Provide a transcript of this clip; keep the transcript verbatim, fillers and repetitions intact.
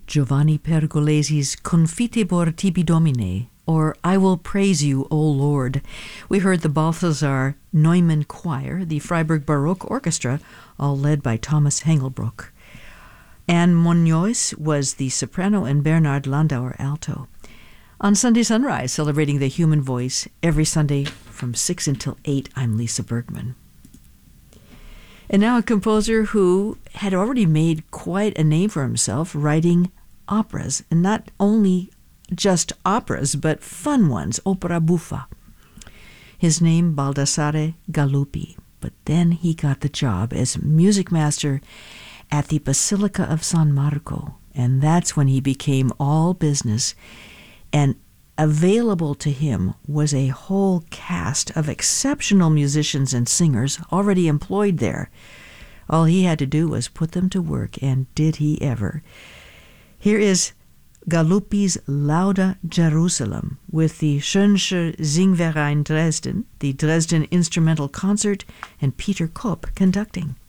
Giovanni Pergolesi's Confitebor tibi Domine, or I Will Praise You, O Lord. We heard the Balthasar Neumann Choir, the Freiburg Baroque Orchestra, all led by Thomas Hengelbrook. Anne Munoz was the soprano and Bernard Landauer alto. On Sunday Sunrise, celebrating the human voice, every Sunday from six until eight, I'm Lisa Bergman. And now a composer who had already made quite a name for himself writing operas, and not only just operas, but fun ones, opera buffa. His name, Baldassare Galuppi, but then he got the job as music master at the Basilica of San Marco, and that's when he became all business, and available to him was a whole cast of exceptional musicians and singers already employed there. All he had to do was put them to work, and did he ever. Here is Galuppi's Lauda Jerusalem with the Schönscher Singverein Dresden, the Dresden Instrumental Concert, and Peter Kopp conducting.